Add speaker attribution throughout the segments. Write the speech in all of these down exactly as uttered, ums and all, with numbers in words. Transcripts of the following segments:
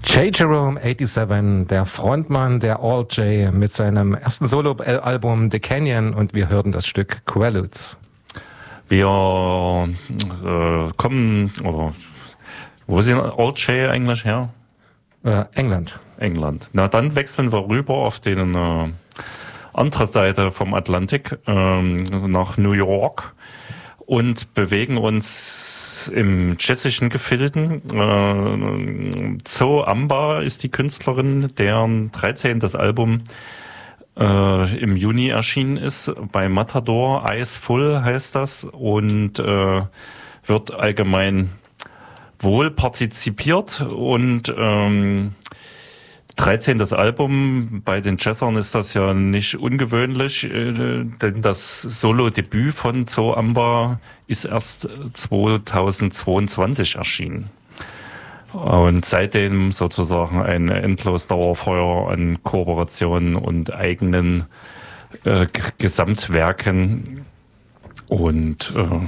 Speaker 1: J. Jerome siebenundachtzig, der Frontmann der Alt-J mit seinem ersten Solo-Album The Canyon, und wir hören das Stück Quaaludes.
Speaker 2: Wir äh, kommen, oder wo sind Alt-J eigentlich her?
Speaker 1: Äh, England.
Speaker 2: England. Na, dann wechseln wir rüber auf den äh, andere Seite vom Atlantik, äh, nach New York und bewegen uns im jazzischen Gefilden. Äh, Zoe Amba ist die Künstlerin, deren dreizehntes Album äh, im Juni erschienen ist. Bei Matador, Eyes Full heißt das, und äh, wird allgemein wohl partizipiert. Und ähm, dreizehntes Album, bei den Jazzern ist das ja nicht ungewöhnlich, äh, denn das Solo-Debüt von Zoe Amba ist erst zweitausendzweiundzwanzig erschienen. Und seitdem sozusagen ein endlos Dauerfeuer an Kooperationen und eigenen äh, Gesamtwerken. Und äh,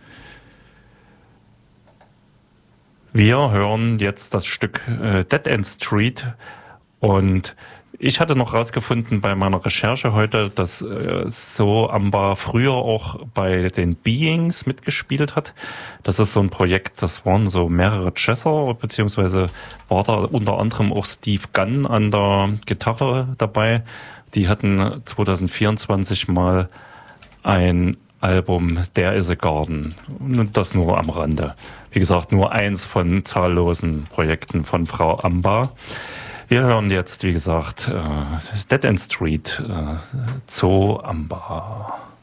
Speaker 2: wir hören jetzt das Stück äh, Dead End Street. Und ich hatte noch rausgefunden bei meiner Recherche heute, dass äh, Zoe Amba früher auch bei den Beings mitgespielt hat. Das ist so ein Projekt, das waren so mehrere Jazzer, beziehungsweise war da unter anderem auch Steve Gunn an der Gitarre dabei. Die hatten zwanzig vierundzwanzig mal ein Album, There is a Garden. Und das nur am Rande. Wie gesagt, nur eins von zahllosen Projekten von Frau Amba. Wir hören jetzt, wie gesagt, äh, Dead End Street, äh, Zoe Amba.